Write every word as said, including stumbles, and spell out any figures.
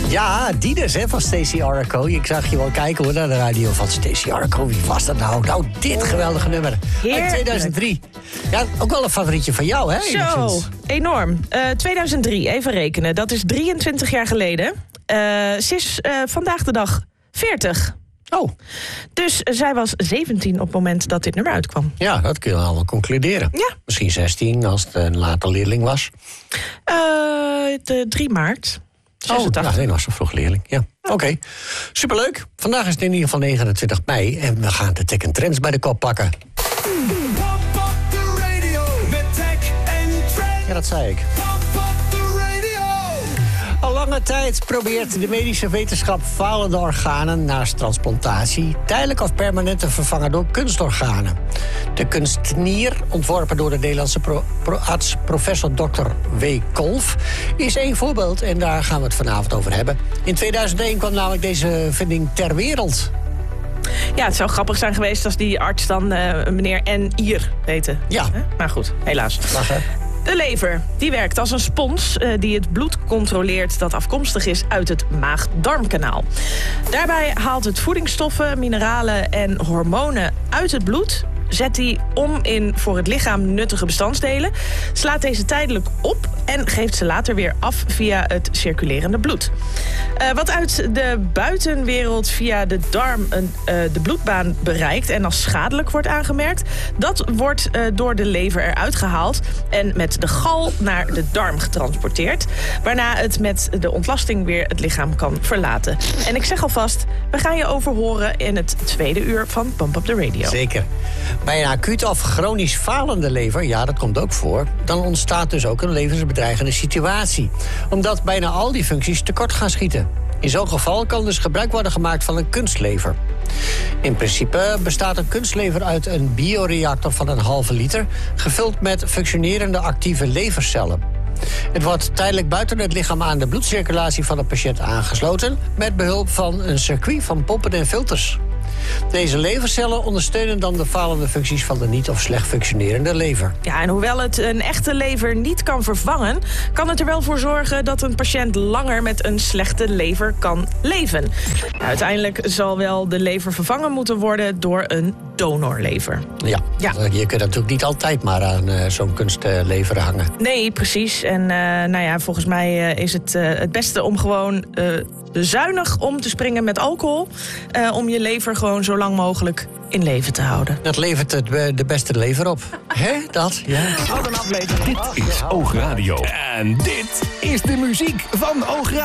Ja, Dides hè, van Stacey Oracle. Ik zag je wel kijken hoor, naar de radio van Stacey Oracle. Wie was dat nou? Nou, dit geweldige nummer. Heerlijk. Uit tweeduizend drie. Ja, ook wel een favorietje van jou, hè? Zo, enigszins. enorm. Uh, tweeduizend drie, even rekenen. Dat is drieëntwintig jaar geleden. Uh, ze is uh, vandaag de dag veertig. Oh. Dus zij was zeventien op het moment dat dit nummer uitkwam. Ja, dat kun je allemaal concluderen. Ja. Misschien zestien, als het een late leerling was. Uh, de drie maart. zesentachtig. Oh, ja, nee, was een vroeg leerling. Ja. Oké, okay. Superleuk. Vandaag is het in ieder geval negenentwintig mei... en we gaan de tech en trends bij de kop pakken. Ja, dat zei ik. Al lange tijd probeert de medische wetenschap falende organen naast transplantatie tijdelijk of permanent te vervangen door kunstorganen. De kunstnier, ontworpen door de Nederlandse pro- pro- arts professor dokter W. Kolf, is één voorbeeld en daar gaan we het vanavond over hebben. In tweeduizend één kwam namelijk deze vinding ter wereld. Ja, het zou grappig zijn geweest als die arts dan uh, meneer N. Ier heette. Ja. Huh? Maar goed, helaas. Lachen. De lever, die werkt als een spons uh, die het bloed controleert dat afkomstig is uit het maag-darmkanaal. Daarbij haalt het voedingsstoffen, mineralen en hormonen uit het bloed, zet die om in voor het lichaam nuttige bestanddelen, slaat deze tijdelijk op en geeft ze later weer af via het circulerende bloed. Uh, wat uit de buitenwereld via de darm een, uh, de bloedbaan bereikt en als schadelijk wordt aangemerkt, dat wordt uh, door de lever eruit gehaald en met de gal naar de darm getransporteerd, waarna het met de ontlasting weer het lichaam kan verlaten. En ik zeg alvast, we gaan je overhoren in het tweede uur van Pump Up the Radio. Zeker. Bij een acuut of chronisch falende lever, ja, dat komt ook voor, dan ontstaat dus ook een levensbedreigende situatie. Omdat bijna al die functies tekort gaan schieten. In zo'n geval kan dus gebruik worden gemaakt van een kunstlever. In principe bestaat een kunstlever uit een bioreactor van een halve liter, gevuld met functionerende actieve levercellen. Het wordt tijdelijk buiten het lichaam aan de bloedcirculatie van de patiënt aangesloten, met behulp van een circuit van pompen en filters. Deze levercellen ondersteunen dan de falende functies van de niet of slecht functionerende lever. Ja, en hoewel het een echte lever niet kan vervangen, kan het er wel voor zorgen dat een patiënt langer met een slechte lever kan leven. Uiteindelijk zal wel de lever vervangen moeten worden door een donorlever. Ja, ja. Je kunt natuurlijk niet altijd maar aan uh, zo'n kunstlever hangen. Nee, precies. En uh, nou ja, volgens mij uh, is het uh, het beste om gewoon uh, zuinig om te springen met alcohol, Uh, om je lever gewoon zo lang mogelijk in leven te houden. Dat levert het, de beste lever op. Hè, dat? Ja. Wat een aflevering. Dit is Oogradio. En dit is de muziek van Oogradio.